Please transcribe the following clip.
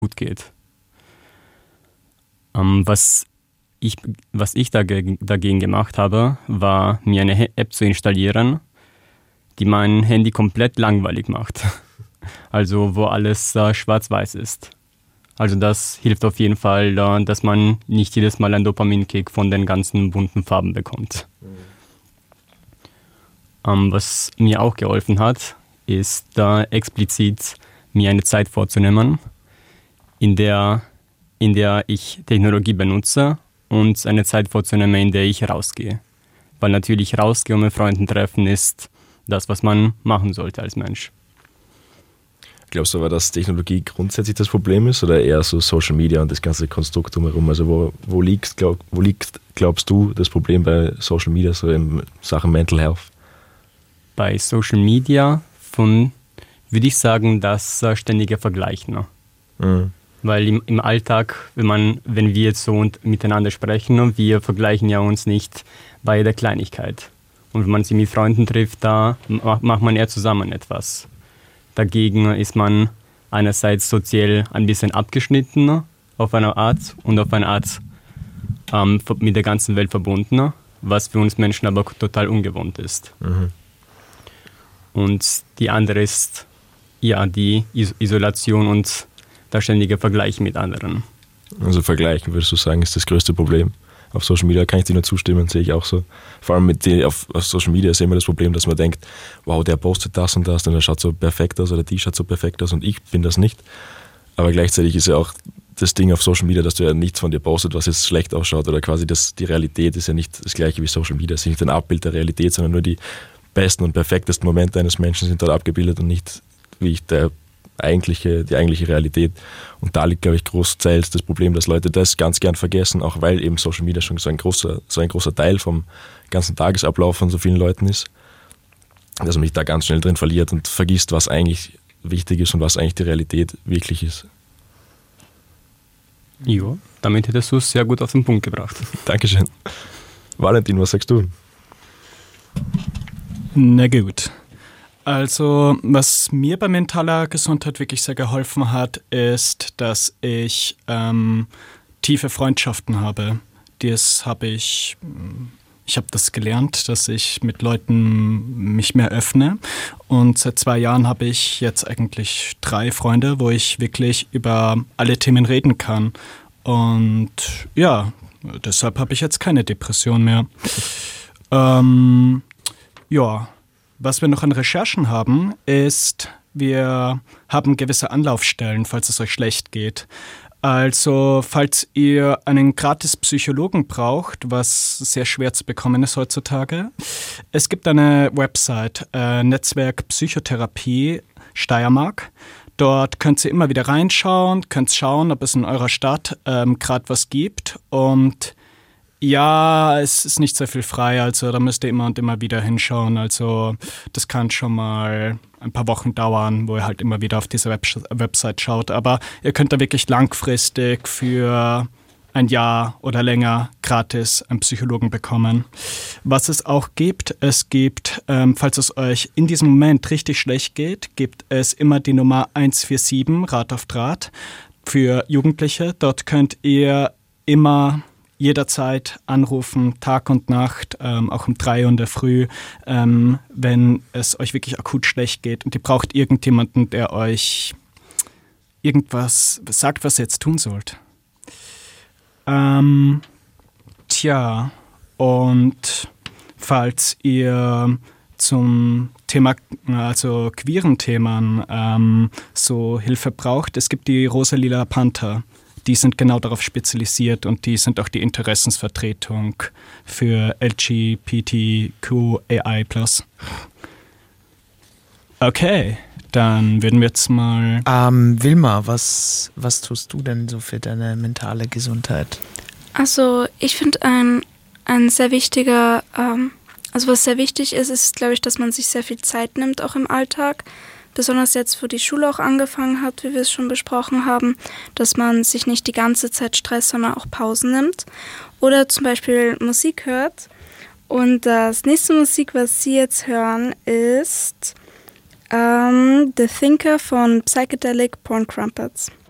gut geht. Was ich dagegen gemacht habe, war, mir eine App zu installieren, die mein Handy komplett langweilig macht. Also wo alles schwarz-weiß ist. Also das hilft auf jeden Fall, dass man nicht jedes Mal einen Dopaminkick von den ganzen bunten Farben bekommt. Was mir auch geholfen hat, ist da explizit mir eine Zeit vorzunehmen, in der ich Technologie benutze, und eine Zeit vorzunehmen, in der ich rausgehe. Weil natürlich rausgehen und mit Freunden treffen ist das, was man machen sollte als Mensch. Glaubst du aber, dass Technologie grundsätzlich das Problem ist oder eher so Social Media und das ganze Konstrukt drumherum? Also wo liegt, glaubst du, das Problem bei Social Media so in Sachen Mental Health? Bei Social Media würde ich sagen, das ständige Vergleichen. Mhm. Weil im Alltag, wenn wir jetzt so miteinander sprechen, wir vergleichen ja uns nicht bei jeder Kleinigkeit. Und wenn man sich mit Freunden trifft, da macht man eher zusammen etwas. Dagegen ist man einerseits sozial ein bisschen abgeschnitten auf eine Art und auf eine Art mit der ganzen Welt verbunden, was für uns Menschen aber total ungewohnt ist. Mhm. Und die andere ist ja die Isolation und der ständige Vergleich mit anderen. Also vergleichen, würdest du sagen, ist das größte Problem. Auf Social Media kann ich dir nur zustimmen, sehe ich auch so. Vor allem auf Social Media ist immer das Problem, dass man denkt, wow, der postet das und das und der schaut so perfekt aus oder die schaut so perfekt aus und ich bin das nicht. Aber gleichzeitig ist ja auch das Ding auf Social Media, dass du ja nichts von dir postet, was jetzt schlecht ausschaut oder quasi die Realität ist ja nicht das gleiche wie Social Media. Es ist nicht ein Abbild der Realität, sondern nur die besten und perfektesten Momente eines Menschen sind dort abgebildet und nicht wie die eigentliche Realität. Und da liegt, glaube ich, großteils das Problem, dass Leute das ganz gern vergessen, auch weil eben Social Media schon so ein großer Teil vom ganzen Tagesablauf von so vielen Leuten ist, dass man sich da ganz schnell drin verliert und vergisst, was eigentlich wichtig ist und was eigentlich die Realität wirklich ist. Ja, damit hättest du es sehr gut auf den Punkt gebracht. Dankeschön. Valentin, was sagst du? Na gut. Also, was mir bei mentaler Gesundheit wirklich sehr geholfen hat, ist, dass ich tiefe Freundschaften habe. Ich habe das gelernt, dass ich mit Leuten mich mehr öffne. Und seit 2 Jahren habe ich jetzt eigentlich 3 Freunde, wo ich wirklich über alle Themen reden kann. Und ja, deshalb habe ich jetzt keine Depression mehr. Ja. Was wir noch an Recherchen haben, ist, wir haben gewisse Anlaufstellen, falls es euch schlecht geht. Also, falls ihr einen gratis Psychologen braucht, was sehr schwer zu bekommen ist heutzutage, es gibt eine Website, Netzwerk Psychotherapie Steiermark. Dort könnt ihr immer wieder reinschauen, könnt schauen, ob es in eurer Stadt gerade was gibt. Und ja, es ist nicht sehr viel frei, also da müsst ihr immer und immer wieder hinschauen. Also das kann schon mal ein paar Wochen dauern, wo ihr halt immer wieder auf diese Website schaut. Aber ihr könnt da wirklich langfristig für 1 Jahr oder länger gratis einen Psychologen bekommen. Was es auch gibt, falls es euch in diesem Moment richtig schlecht geht, gibt es immer die Nummer 147, Rat auf Draht, für Jugendliche. Dort könnt ihr immer jederzeit anrufen, Tag und Nacht, auch um 3 Uhr in der Früh, wenn es euch wirklich akut schlecht geht und ihr braucht irgendjemanden, der euch irgendwas sagt, was ihr jetzt tun sollt. Und falls ihr zum Thema, also queeren Themen, so Hilfe braucht, es gibt die Rosa-Lila Panther. Die sind genau darauf spezialisiert und die sind auch die Interessensvertretung für LGBTQAI+. Okay, dann würden wir jetzt mal... Wilma, was tust du denn so für deine mentale Gesundheit? Also ich finde ein sehr wichtiger, was sehr wichtig ist, ist, glaube ich, dass man sich sehr viel Zeit nimmt, auch im Alltag. Besonders jetzt, wo die Schule auch angefangen hat, wie wir es schon besprochen haben, dass man sich nicht die ganze Zeit stresst, sondern auch Pausen nimmt. Oder zum Beispiel Musik hört. Und das nächste Musik, was Sie jetzt hören, ist The Thinker von Psychedelic Porn Crumpets.